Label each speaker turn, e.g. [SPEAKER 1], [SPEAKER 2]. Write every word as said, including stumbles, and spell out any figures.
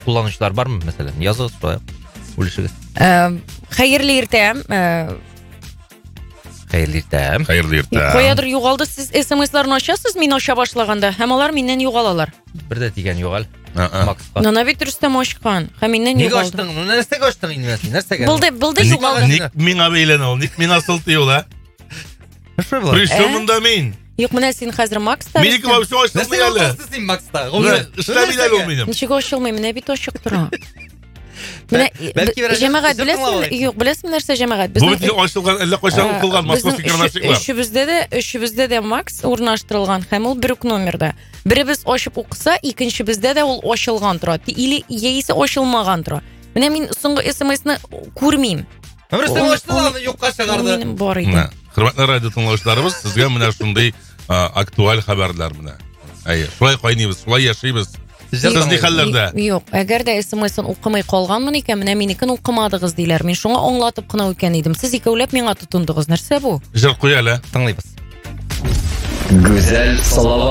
[SPEAKER 1] kullanıcılar var mı mesela? Yazığız buraya. Uluşuğuz.
[SPEAKER 2] Hayırlı irtem.
[SPEAKER 1] Hayırlı irtem.
[SPEAKER 3] Hayırlı irtem.
[SPEAKER 2] Koyadır yoğaldı, siz S M S'larını açasız, men aşağı başlaganda. Hem onlar menden yoğalalar.
[SPEAKER 1] Bir de digen yoğal.
[SPEAKER 3] Maxqa.
[SPEAKER 2] Nana bit Rüstem aşkan. Hem menden yoğaldı.
[SPEAKER 1] Niye açtın? Neresi açtın inmesi? Neresi geldi?
[SPEAKER 2] Buldu, buldu yoğaldı.
[SPEAKER 3] Ник миңа бейлән ул, ник миңа сылтый ул, а? Пришел мин.
[SPEAKER 2] Yok, менә син хәзер Макста.
[SPEAKER 3] Минеке вообще ачылмый әле.
[SPEAKER 1] Нәрсә син Макста?
[SPEAKER 3] Эшләми әле ул минем.
[SPEAKER 2] Ничек ачылмый, менә бит ачык тора. Менә җәмәгать беләсезме? Юк, беләсезме нәрсә җәмәгать?
[SPEAKER 3] Бу бит ачылган, әллә кайчан укылган московский грамматиклар.
[SPEAKER 2] Өчебездә дә, өчебездә дә Макс урнаштырылган һәм ул бер үк номерда. Беребез ачып укыса, икенчебездә дә ул ачылган тора. Или яисә ачылмаган тора. Менә мин соңгы эс эм эсны күрмим.
[SPEAKER 1] Рөстәм ачтылган, юкка чыгарды.
[SPEAKER 2] Минем бар иде.
[SPEAKER 3] Хөрмәтле радио тыңлаучыларыбыз, сезгә менә шундый актуаль хәбәрләр менә. Әйе, шулай кайныйбыз, шулай яшибез. Сез ни хәлләрдә?
[SPEAKER 2] Юк, әгәр дә эс эм эсын укымый калганмын икән, менә минекен укымадыгыз диләр. Мин шуңа аңлатып кына үткән идем. Сез икәүләп миңа тотындыгыз. Нәрсә бу?
[SPEAKER 3] Җыр куя әле.
[SPEAKER 1] Тыңлыйбыз.
[SPEAKER 4] Гүзәл Салават.